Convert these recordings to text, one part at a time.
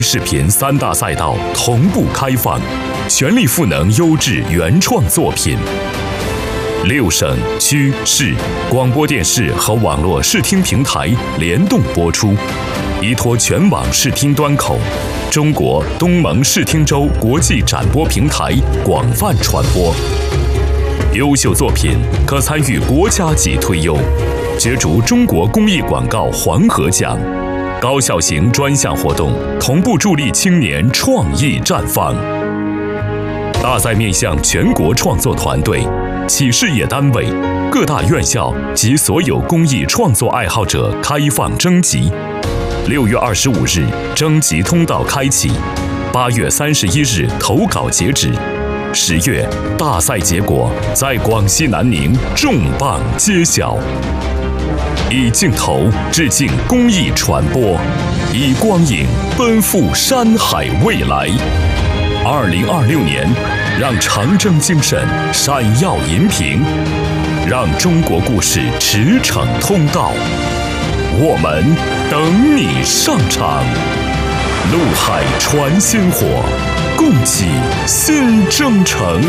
视频3大赛道同步开放，全力赋能优质原创作品。6省区市广播电视和网络视听平台联动播出，依托全网视听端口，中国东盟视听周国际展播平台广泛传播。优秀作品可参与国家级推优，角逐中国公益广告黄河奖。高效型专项活动同步助力青年创意绽放。大赛面向全国创作团队、企事业单位、各大院校及所有公益创作爱好者开放征集。6月25日征集通道开启，8月31日投稿截止。10月大赛结果在广西南宁重磅揭晓。以镜头致敬公益传播，以光影奔赴山海未来。2026年，让长征精神闪耀银屏，让中国故事驰骋通道。我们等你上场，陆海传薪火，共启新征程。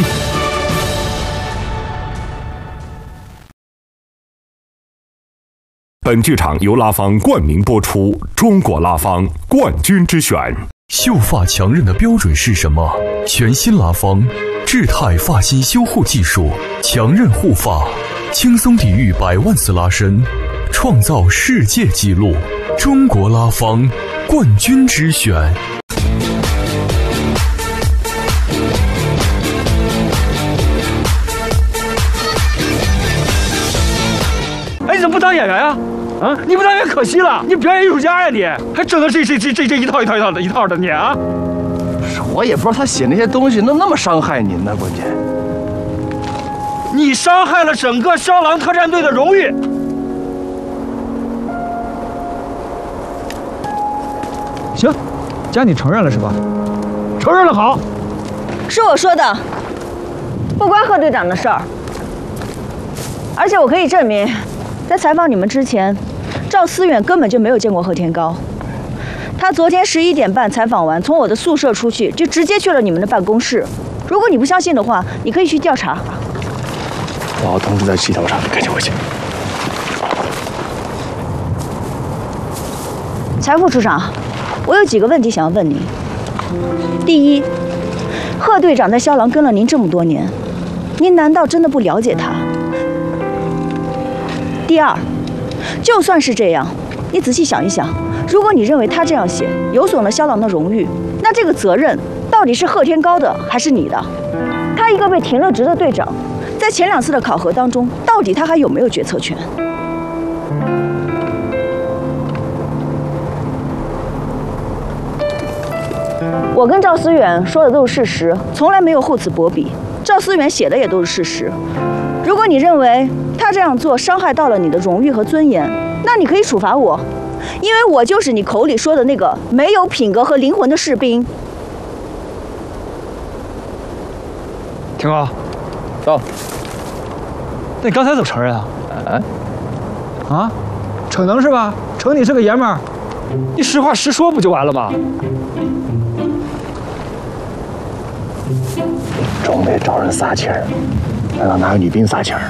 本剧场由拉芳冠名播出，中国拉芳冠军之选。 秀发强韧的标准是什么？全新拉芳智泰发型修护技术，强韧护发，轻松抵御100万次拉伸，创造世界纪录。中国拉芳冠军之选。 哎，你怎么不当演员啊？啊，你不当演员可惜了，你表演艺术家呀，你还整的这一套的你啊！ 我也不知道他写那些东西那么伤害您呢，关键你伤害了整个骁狼特战队的荣誉。行，既然你承认了是吧？承认了好。 是我说的，不关贺队长的事儿。而且我可以证明，在采访你们之前，赵思远根本就没有见过贺天高。他昨天11点半采访完，从我的宿舍出去，就直接去了你们的办公室。如果你不相信的话，你可以去调查。 我同志在气头上，赶紧回去。 财副处长，我有几个问题想要问您。第一，贺队长在骁狼跟了您这么多年，您难道真的不了解他？第二，就算是这样，你仔细想一想，如果你认为他这样写有损了骁狼的荣誉，那这个责任到底是贺天高的还是你的？他一个被停了职的队长，在前2次的考核当中，到底他还有没有决策权？我跟赵思远说的都是事实，从来没有厚此薄彼。赵思远写的也都是事实。如果你认为他这样做伤害到了你的荣誉和尊严，那你可以处罚我，因为我就是你口里说的那个没有品格和灵魂的士兵。 天高， 走。 那你刚才怎么承认啊？啊？逞能是吧？逞你是个爷们儿，你实话实说不就完了吗？ 总得找人撒气儿，难道拿个女兵撒气儿？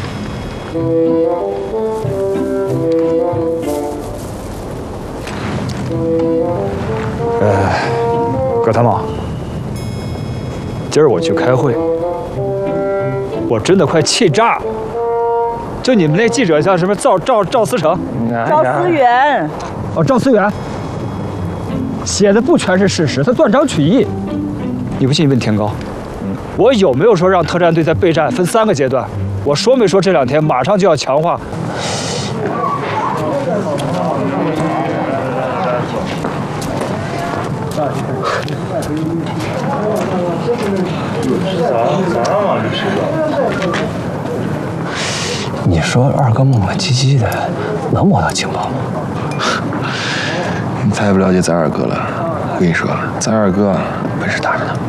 葛参谋，今儿我去开会，我真的快气炸了。就你们那记者像什么赵思成、 赵思远， 赵思远，写的不全是事实，他断章取义。你不信你问天高，我有没有说让特战队在备战分3个阶段？我说没说这2天马上就要强化？ 你说二哥磨磨唧唧的，能摸到情报吗？ 你太不了解咱二哥了。我跟你说，咱二哥本事大着呢。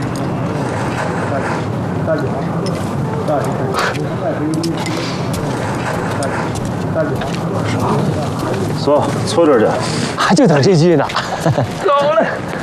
走，凑这儿去。还就等这句呢。 走嘞。